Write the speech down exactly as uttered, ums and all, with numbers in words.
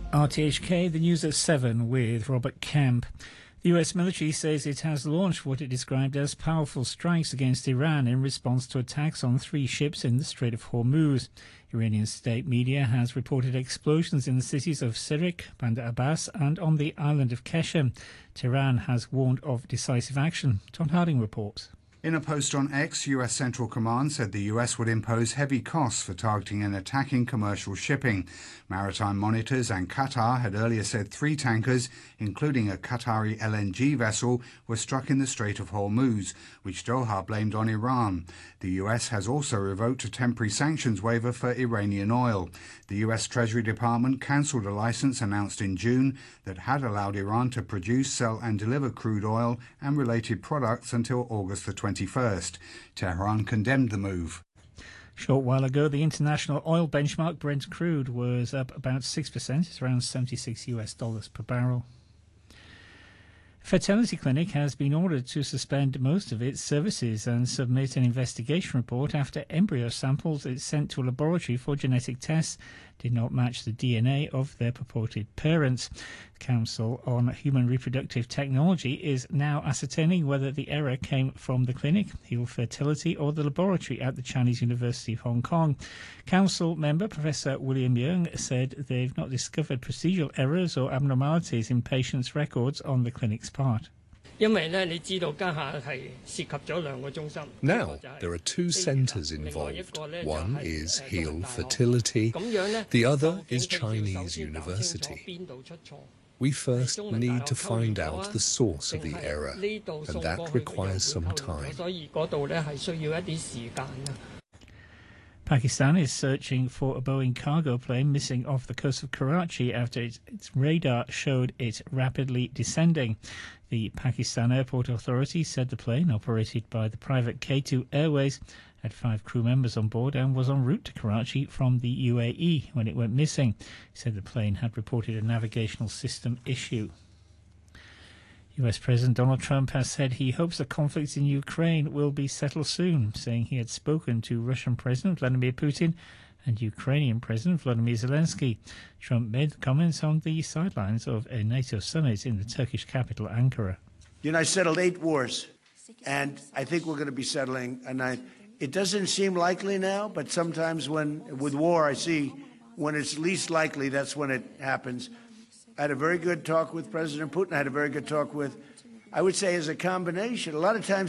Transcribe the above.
R T H K, the news at seven with Robert Kemp. The U S military says it has launched what it described as powerful strikes against Iran in response to attacks on three ships in the Strait of Hormuz. Iranian state media has reported explosions in the cities of Sirik, Bandar Abbas and on the island of Keshem. Tehran has warned of decisive action. Tom Harding reports. In a post on X, U S Central Command said the U S would impose heavy costs for targeting and attacking commercial shipping. Maritime monitors and Qatar had earlier said three tankers, including a Qatari L N G vessel, were struck in the Strait of Hormuz, which Doha blamed on Iran. The U S has also revoked a temporary sanctions waiver for Iranian oil. The U S Treasury Department cancelled a license announced in June that had allowed Iran to produce, sell and deliver crude oil and related products until August the twenty-first. Tehran condemned the move. A short while ago, the international oil benchmark Brent crude was up about six percent. It's around seventy-six U S dollars per barrel. A fertility clinic has been ordered to suspend most of its services and submit an investigation report after embryo samples it sent to a laboratory for genetic tests did not match the D N A of their purported parents. The Council on Human Reproductive Technology is now ascertaining whether the error came from the clinic, Heal Fertility, or the laboratory at the Chinese University of Hong Kong. Council member Professor William Yeung said they've not discovered procedural errors or abnormalities in patients' records on the clinic's part. Now, there are two centres involved. One is Heal Fertility, the other is Chinese University. We first need to find out the source of the error, and that requires some time. Pakistan is searching for a Boeing cargo plane missing off the coast of Karachi after its, its radar showed it rapidly descending. The Pakistan Airport Authority said the plane, operated by the private K two Airways, had five crew members on board and was en route to Karachi from the U A E when it went missing. It said the plane had reported a navigational system issue. U S President Donald Trump has said he hopes the conflict in Ukraine will be settled soon, saying he had spoken to Russian President Vladimir Putin and Ukrainian President Volodymyr Zelensky. Trump made the comments on the sidelines of a NATO summit in the Turkish capital, Ankara. You know, I settled eight wars, and I think we're going to be settling a ninth. It doesn't seem likely now, but sometimes when, with war, I see when it's least likely, that's when it happens. I had a very good talk with President Putin. I had a very good talk with, I would say, as a combination. A lot of times